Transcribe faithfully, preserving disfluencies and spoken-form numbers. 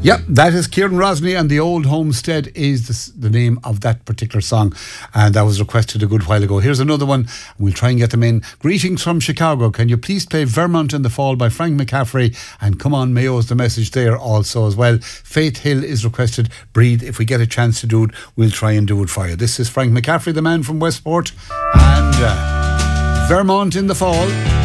Yep, that is Kieran Rosny, and The Old Homestead is the, the name of that particular song, and that was requested a good while ago. Here's another one. We'll try and get them in. Greetings from Chicago. Can you please play Vermont in the Fall by Frank McCaffrey? And Come On Mayo is the message there also as well. Faith Hill is requested. Breathe. If we get a chance to do it, we'll try and do it for you. This is Frank McCaffrey, the man from Westport, and uh, Vermont in the Fall.